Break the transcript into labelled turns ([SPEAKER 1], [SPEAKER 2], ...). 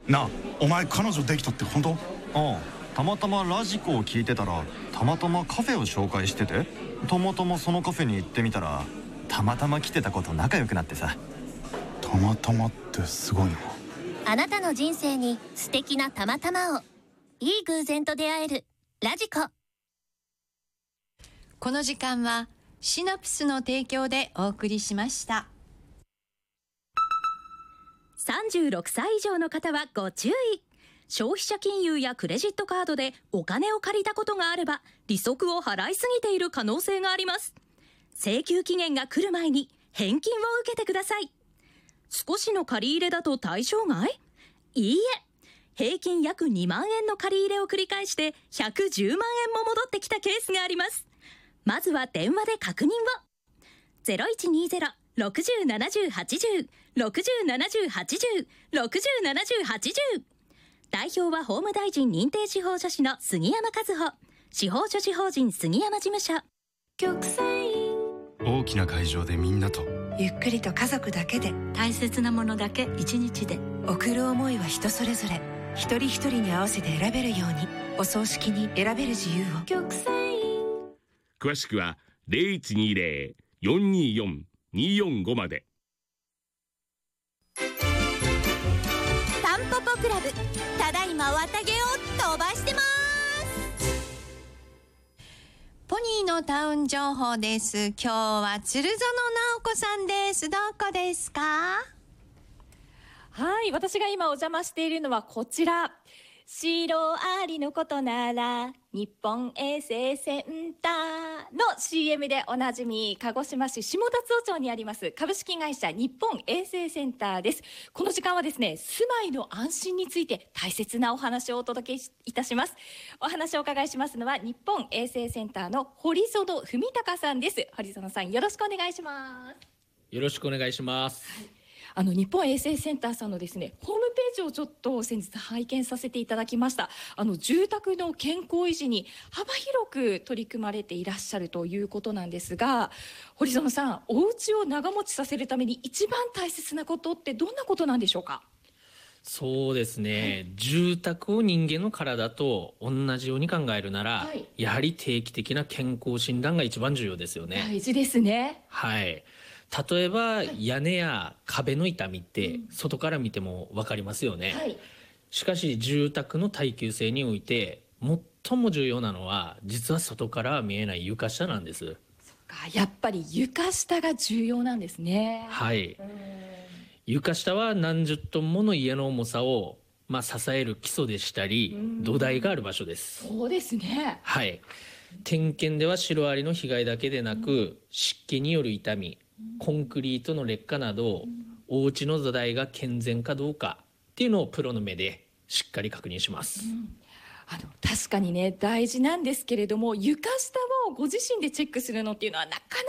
[SPEAKER 1] なあ、お前彼女できたって本当？
[SPEAKER 2] ああ、たまたまラジコを聞いてたらたまたまカフェを紹介してて、たまたまそのカフェに行ってみたらたまたま来てた子と仲良くなってさ。
[SPEAKER 1] たまたまってすごいな。
[SPEAKER 3] あなたの人生に素敵なたまたまを。いい偶然と出会えるラジコ。
[SPEAKER 4] この時間はシナプスの提供でお送りしました。
[SPEAKER 5] 36歳以上の方はご注意。消費者金融やクレジットカードでお金を借りたことがあれば利息を払いすぎている可能性があります。請求期限が来る前に返金を受けてください。少しの借り入れだと対象外？いいえ、平均約2万円の借り入れを繰り返して110万円も戻ってきたケースがあります。まずは電話で確認を。0120-6070-80 6070-80 6070-80。代表は法務大臣認定司法書士の杉山和穂、司法書士法人杉山事務所。
[SPEAKER 6] 玉泉
[SPEAKER 7] 大きな会場でみんなと
[SPEAKER 6] ゆっくりと家族だけで
[SPEAKER 8] 大切なものだけ一日で
[SPEAKER 6] 送る思いは人それぞれ一人一人に合わせて選べるようにお葬式に選べる自由を。玉泉
[SPEAKER 9] 詳しくは0120-424-245まで。
[SPEAKER 3] タンポポクラブ、ただいま綿毛を飛ばしてます。
[SPEAKER 4] ポニーのタウン情報です。今日は鶴園直子さんです。どこですか？
[SPEAKER 10] はい、私が今お邪魔しているのはこちら、シロアリのことなら日本衛生センターの CM でおなじみ、鹿児島市下達尾町にあります株式会社日本衛生センターです。この時間はですね、住まいの安心について大切なお話をお届けいたします。お話をお伺いしますのは日本衛生センターの堀園文隆さんです。堀園さん、よろしくお願いします。
[SPEAKER 11] よろしくお願いします。
[SPEAKER 10] 日本衛生センターさんのですね、ホームページをちょっと先日拝見させていただきました。住宅の健康維持に幅広く取り組まれていらっしゃるということなんですが、堀園さん、お家を長持ちさせるために一番大切なことってどんなことなんでしょうか？
[SPEAKER 11] そうですね、住宅を人間の体と同じように考えるなら、やはり定期的な健康診断が一番重要ですよね。
[SPEAKER 10] 大事ですね。
[SPEAKER 11] はい。例えば屋根や壁の傷みって外から見ても分かりますよね。しかし住宅の耐久性において最も重要なのは実は外からは見えない床下なんです。
[SPEAKER 10] やっぱり床下が重要なんですね。
[SPEAKER 11] はい。床下は何十トンもの家の重さを支える基礎でしたり土台がある場所です。
[SPEAKER 10] そうですね。
[SPEAKER 11] はい。点検ではシロアリの被害だけでなく、湿気による傷み、コンクリートの劣化など、お家の土台が健全かどうかっていうのをプロの目でしっかり確認します。
[SPEAKER 10] 確かにね、大事なんですけれども、床下をご自身でチェックするのっていうのはなかな